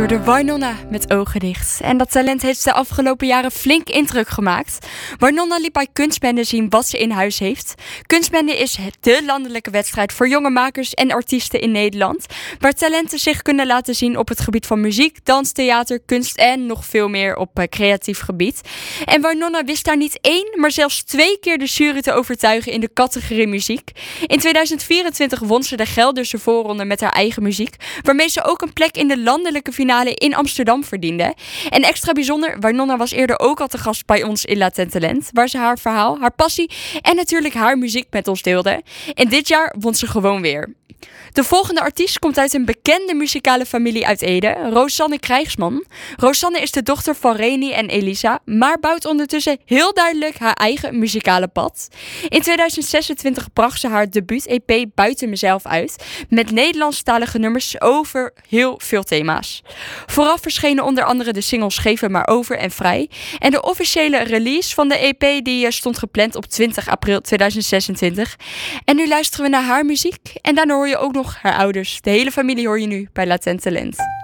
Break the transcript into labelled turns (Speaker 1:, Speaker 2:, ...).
Speaker 1: de Warnonna met ogen dicht. En dat talent heeft de afgelopen jaren flink indruk gemaakt. Warnonna liet bij Kunstbende zien wat ze in huis heeft. Kunstbende is de landelijke wedstrijd voor jonge makers en artiesten in Nederland, waar talenten zich kunnen laten zien op het gebied van muziek, dans, theater, kunst en nog veel meer op creatief gebied. En Warnonna wist daar niet 1, maar zelfs 2 keer de jury te overtuigen in de categorie muziek. In 2024 won ze de Gelderse voorronde met haar eigen muziek, waarmee ze ook een plek in de landelijke finale in Amsterdam verdiende. En extra bijzonder, Warnonna was eerder ook al te gast bij ons in Latent Talent, waar ze haar verhaal, haar passie en natuurlijk haar muziek met ons deelde. En dit jaar won ze gewoon weer. De volgende artiest komt uit een bekende muzikale familie uit Ede, Rosanne Krijgsman. Rosanne is de dochter van Reni en Elisa, maar bouwt ondertussen heel duidelijk haar eigen muzikale pad. In 2026 bracht ze haar debuut-EP Buiten Mezelf uit, met Nederlandstalige nummers over heel veel thema's. Vooraf verschenen onder andere de singles Geef het maar over en Vrij. En de officiële release van de EP die stond gepland op 20 april 2026. En nu luisteren we naar haar muziek en daarna hoor je ook nog haar ouders. De hele familie hoor je nu bij Latent Talent.